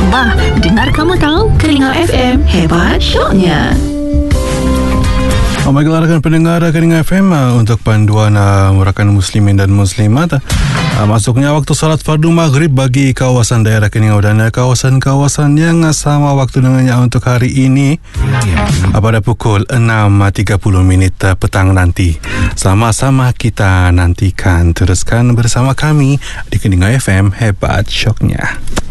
Allah. Dengar kamu tahu, Telinga FM, hebat syoknya. Baiklah rakan pendengar Telinga FM, untuk panduan rakan muslimin dan muslimat, masuknya waktu salat fardu maghrib bagi kawasan daerah Keningau dan kawasan-kawasan yang sama waktu dengannya untuk hari ini pada pukul 6.30 petang nanti. Sama-sama kita nantikan, teruskan bersama kami di Telinga FM, hebat syoknya.